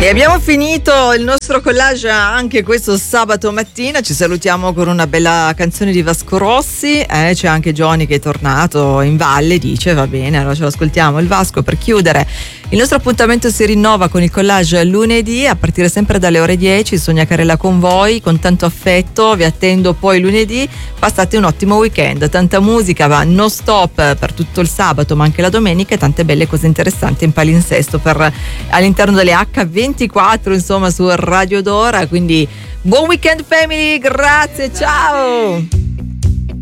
abbiamo finito il nostro collage anche questo sabato mattina. Ci salutiamo con una bella canzone di Vasco Rossi. C'è anche Johnny che è tornato in valle, dice, va bene, allora ce lo ascoltiamo il Vasco per chiudere. Il nostro appuntamento si rinnova con il collage lunedì a partire sempre dalle ore 10. Sogna Carella con voi, con tanto affetto, vi attendo poi lunedì. Passate un ottimo weekend, tanta musica va non stop per tutto il sabato ma anche la domenica e tante belle cose interessanti in palinsesto all'interno delle H24, insomma, su Radio Dora. Quindi buon weekend family, grazie, ciao.